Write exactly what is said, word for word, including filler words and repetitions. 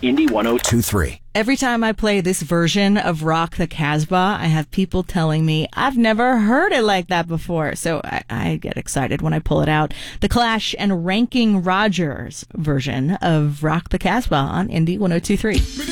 Indy one oh two three. Every time I play this version of Rock the Casbah, I have people telling me I've never heard it like that before. So I, I get excited when I pull it out. The Clash and Ranking Rogers version of Rock the Casbah on Indy one oh two three.